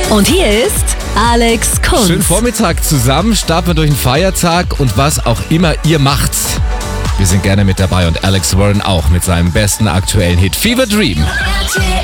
Und hier ist Alex Kunz. Schönen Vormittag zusammen, starten wir durch den Feiertag und was auch immer ihr macht. Wir sind gerne mit dabei und Alex Warren auch mit seinem besten aktuellen Hit Fever Dream.